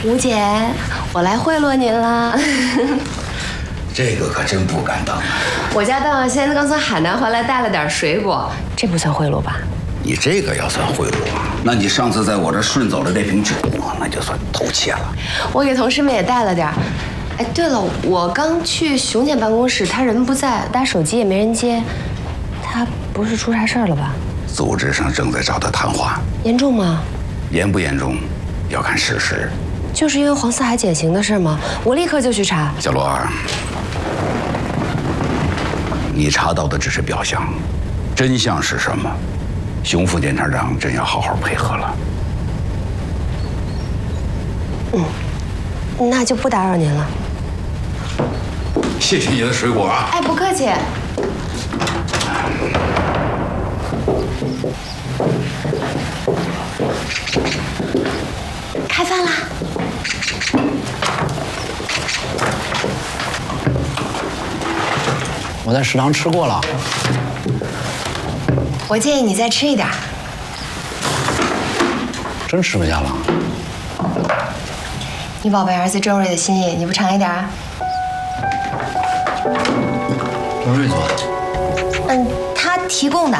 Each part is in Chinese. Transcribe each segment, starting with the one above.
吴姐，我来贿赂您了。 这个可真不敢当啊！ 我家大王先生刚从海南回来，带了点水果，这不算贿赂吧？ 你这个要算贿赂啊？那你上次在我这顺走的这瓶酒，那就算偷窃了。 我给同事们也带了点。哎，对了，我刚去熊姐办公室，她人不在，打手机也没人接，她不是出啥事儿了吧？ 组织上正在找他谈话， 严重吗？ 严不严重，要看事实。 就是因为黄四海减刑的事吗？我立刻就去查。 小罗儿，你查到的只是表象，真相是什么？熊副检察长真要好好配合了。 那就不打扰您了。 谢谢你的水果啊！ 哎，不客气。开饭啦！ 我在食堂吃过了。 我建议你再吃一点。 真吃不下了？ 你宝贝儿子周瑞的心意，你不尝一点啊？ 周瑞做的。 他提供的。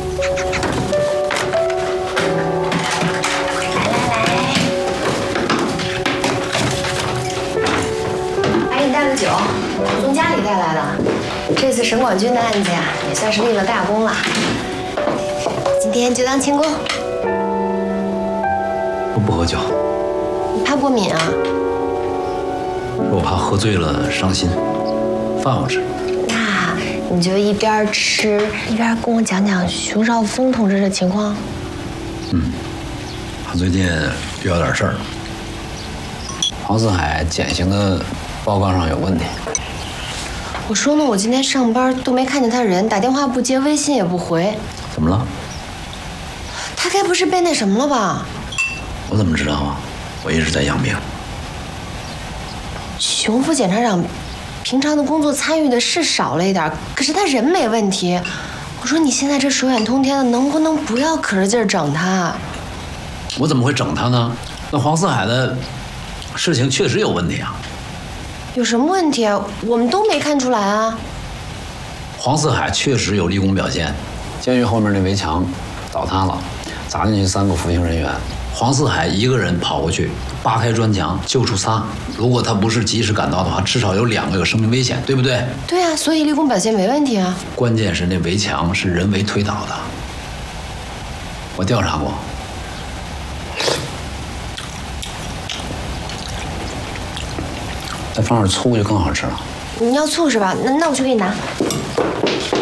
来，给你带个酒，我从家里带来的。这次沈广军的案子呀，也算是立了大功了。今天就当庆功。 我不喝酒。 你怕过敏啊？ 我怕喝醉了伤心。饭我吃。 那你就一边吃一边跟我讲讲熊少峰同志的情况。 他最近遇到点事儿。黄四海减刑的报告上有问题。 我说呢，我今天上班都没看见他人，打电话不接，微信也不回。 怎么了？ 他该不是被那什么了吧？ 我怎么知道啊？我一直在养病。 熊副检察长平常的工作参与的是少了一点，可是他人没问题。我说你现在这手眼通天的，能不能不要可着劲儿整他？ 我怎么会整他呢？那黄四海的事情确实有问题啊。 有什么问题啊？我们都没看出来啊。 黄四海确实有立功表现，监狱后面那围墙倒塌了，砸进去3个服刑人员。黄四海一个人跑过去，扒开砖墙救出仨。如果他不是及时赶到的话，至少有2个有生命危险，对不对？ 对啊，所以立功表现没问题啊。 关键是那围墙是人为推倒的，我调查过。再放点醋就更好吃了。 你要醋是吧？那我去给你拿。